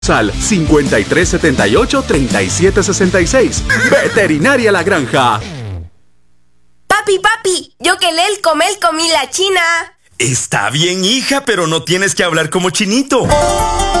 Al 5378-3766. Veterinaria La Granja. Papi, yo que comí la china. Está bien, hija, pero no tienes que hablar como chinito.